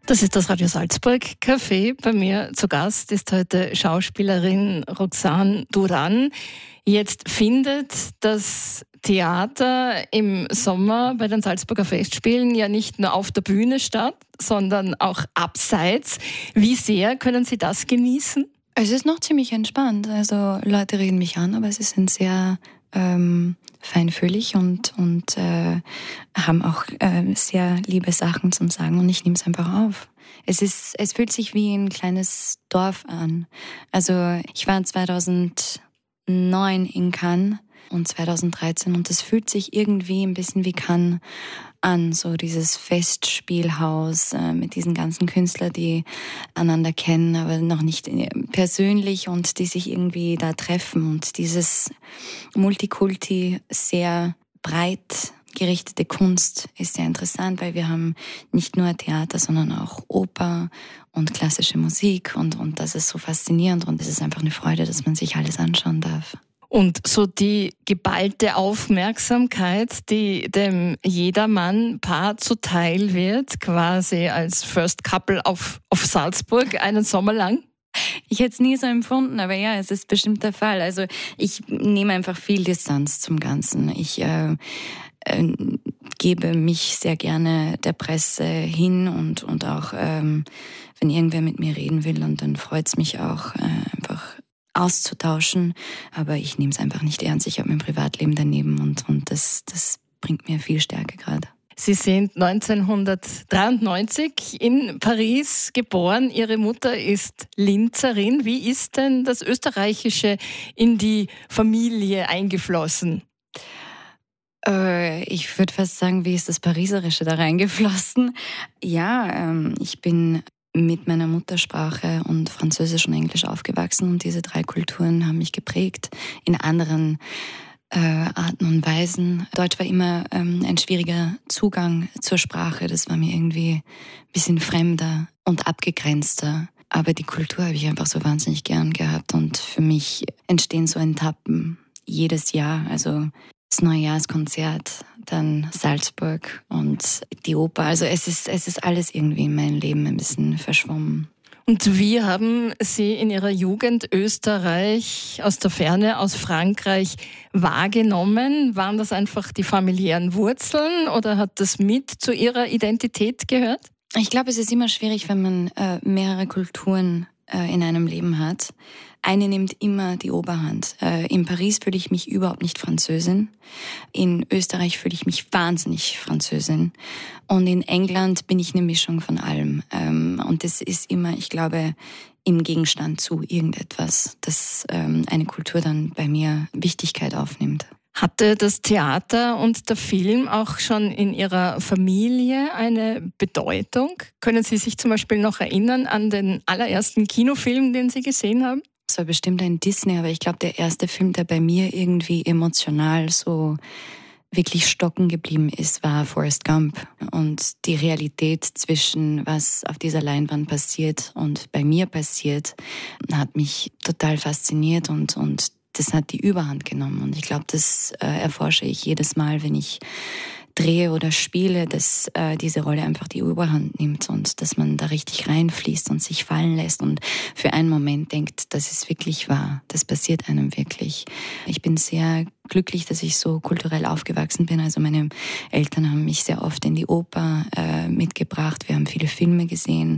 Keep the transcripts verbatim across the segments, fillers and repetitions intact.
Das ist das Radio Salzburg Café. Bei mir zu Gast ist heute Schauspielerin Roxane Duran. Jetzt findet das Theater im Sommer bei den Salzburger Festspielen ja nicht nur auf der Bühne statt, sondern auch abseits. Wie sehr können Sie das genießen? Es ist noch ziemlich entspannt. Also Leute reden mich an, aber sie sind sehr ähm, feinfühlig und, und äh, haben auch äh, sehr liebe Sachen zum Sagen und ich nehme es einfach auf. Es ist, es fühlt sich wie ein kleines Dorf an. Also ich war zweitausendneun in Cannes und zweitausenddreizehn und es fühlt sich irgendwie ein bisschen wie Cannes an, so dieses Festspielhaus äh, mit diesen ganzen Künstlern, die einander kennen, aber noch nicht persönlich und die sich irgendwie da treffen und dieses Multikulti sehr breit gerichtete Kunst ist sehr interessant, weil wir haben nicht nur Theater, sondern auch Oper und klassische Musik und, und das ist so faszinierend und es ist einfach eine Freude, dass man sich alles anschauen darf. Und so die geballte Aufmerksamkeit, die dem Jedermann-Paar zuteil wird, quasi als First Couple auf, auf Salzburg einen Sommer lang? Ich hätte es nie so empfunden, aber ja, es ist bestimmt der Fall. Also ich nehme einfach viel Distanz zum Ganzen. Ich äh, äh, gebe mich sehr gerne der Presse hin und, und auch, ähm, wenn irgendwer mit mir reden will, und dann freut es mich auch, äh, einfach auszutauschen, aber ich nehme es einfach nicht ernst. Ich habe mein Privatleben daneben und, und das, das bringt mir viel Stärke gerade. Sie sind neunzehnhundertdreiundneunzig in Paris geboren. Ihre Mutter ist Linzerin. Wie ist denn das Österreichische in die Familie eingeflossen? Äh, ich würde fast sagen, wie ist das Pariserische da reingeflossen? Ja, ähm, ich bin mit meiner Muttersprache und Französisch und Englisch aufgewachsen und diese drei Kulturen haben mich geprägt in anderen äh, Arten und Weisen. Deutsch war immer ähm, ein schwieriger Zugang zur Sprache, das war mir irgendwie ein bisschen fremder und abgegrenzter. Aber die Kultur habe ich einfach so wahnsinnig gern gehabt und für mich entstehen so Etappen jedes Jahr, also das Neujahrskonzert, dann Salzburg und die Oper. Also es ist, es ist alles irgendwie in meinem Leben ein bisschen verschwommen. Und wie haben Sie in Ihrer Jugend Österreich aus der Ferne, aus Frankreich wahrgenommen? Waren das einfach die familiären Wurzeln oder hat das mit zu Ihrer Identität gehört? Ich glaube, es ist immer schwierig, wenn man äh, mehrere Kulturen äh, in einem Leben hat. Eine nimmt immer die Oberhand. Äh, in Paris fühle ich mich überhaupt nicht Französin. In Österreich fühle ich mich wahnsinnig Französin. Und in England bin ich eine Mischung von allem. Ähm, und das ist immer, ich glaube, im Gegenstand zu irgendetwas, dass ähm, eine Kultur dann bei mir Wichtigkeit aufnimmt. Hatte das Theater und der Film auch schon in Ihrer Familie eine Bedeutung? Können Sie sich zum Beispiel noch erinnern an den allerersten Kinofilm, den Sie gesehen haben? Es war bestimmt ein Disney, aber ich glaube, der erste Film, der bei mir irgendwie emotional so wirklich stocken geblieben ist, war Forrest Gump. Und die Realität zwischen was auf dieser Leinwand passiert und bei mir passiert, hat mich total fasziniert und, und das hat die Überhand genommen. Und ich glaube, das äh, erforsche ich jedes Mal, wenn ich drehe oder spiele, dass äh, diese Rolle einfach die Überhand nimmt und dass man da richtig reinfließt und sich fallen lässt und für einen Moment denkt, das ist wirklich wahr, das passiert einem wirklich. Ich bin sehr glücklich, dass ich so kulturell aufgewachsen bin. Also meine Eltern haben mich sehr oft in die Oper äh, mitgebracht. Wir haben viele Filme gesehen.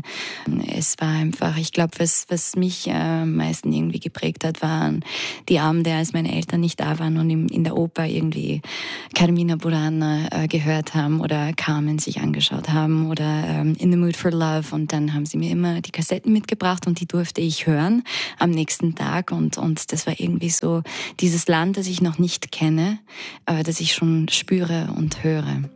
Es war einfach, ich glaube, was, was mich äh, am meisten irgendwie geprägt hat, waren die Abende, als meine Eltern nicht da waren und in, in der Oper irgendwie Carmina Burana äh, gehört haben oder Carmen sich angeschaut haben oder ähm, In the Mood for Love. Und dann haben sie mir immer die Kassetten mitgebracht und die durfte ich hören am nächsten Tag. Und, und das war irgendwie so dieses Land, das ich noch nicht kenne, aber das ich schon spüre und höre.